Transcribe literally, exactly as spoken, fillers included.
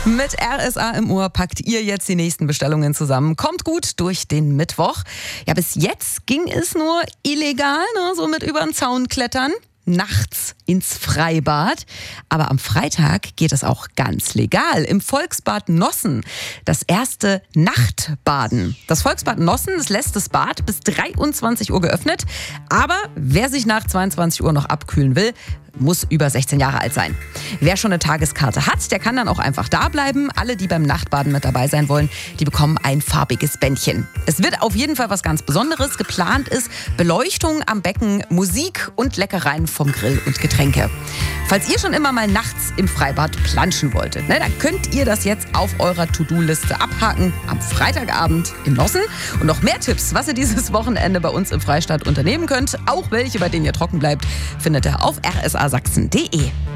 Mit R S A im Ohr packt ihr jetzt die nächsten Bestellungen zusammen. Kommt gut durch den Mittwoch. Ja, bis jetzt ging es nur illegal, ne, so mit über den Zaun klettern. Nachts ins Freibad. Aber am Freitag geht es auch ganz legal. Im Volksbad Nossen. Das erste Nachtbaden. Das Volksbad Nossen, das lässt das Bad bis dreiundzwanzig Uhr geöffnet. Aber wer sich nach zweiundzwanzig Uhr noch abkühlen will, muss über sechzehn Jahre alt sein. Wer schon eine Tageskarte hat, der kann dann auch einfach da bleiben. Alle, die beim Nachtbaden mit dabei sein wollen, die bekommen ein farbiges Bändchen. Es wird auf jeden Fall was ganz Besonderes. Geplant ist Beleuchtung am Becken, Musik und Leckereien vom Grill und Getränke. Falls ihr schon immer mal nachts im Freibad planschen wolltet, ne, dann könnt ihr das jetzt auf eurer To-Do-Liste abhaken am Freitagabend in Nossen. Und noch mehr Tipps, was ihr dieses Wochenende bei uns im Freistaat unternehmen könnt, auch welche, bei denen ihr trocken bleibt, findet ihr auf r s a sachsen punkt d e.